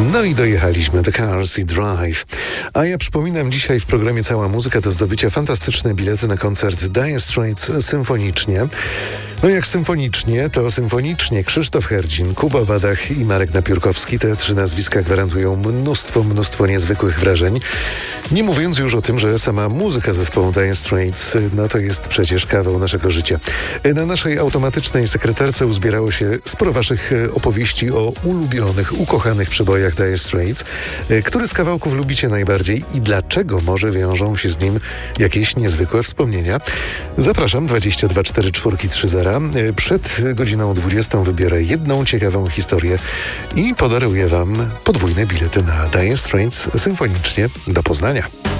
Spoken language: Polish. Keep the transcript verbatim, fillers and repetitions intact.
No i dojechaliśmy, The Cars i Drive. A ja przypominam, dzisiaj w programie Cała Muzyka do zdobycia fantastyczne bilety na koncert Dire Straits symfonicznie. No jak symfonicznie, to symfonicznie. Krzysztof Herdzin, Kuba Badach i Marek Napiórkowski. Te trzy nazwiska gwarantują mnóstwo, mnóstwo niezwykłych wrażeń. Nie mówiąc już o tym, że sama muzyka zespołu Dire Straits, no to jest przecież kawał naszego życia. Na naszej automatycznej sekretarce uzbierało się sporo waszych opowieści o ulubionych, ukochanych przybojach Dire Straits. Który z kawałków lubicie najbardziej i dlaczego może wiążą się z nim jakieś niezwykłe wspomnienia? Zapraszam, dwadzieścia dwa cztery cztery trzy zero. Przed godziną dwudziestą wybiorę jedną ciekawą historię i podaruję wam podwójne bilety na Dire Straits symfonicznie do Poznania.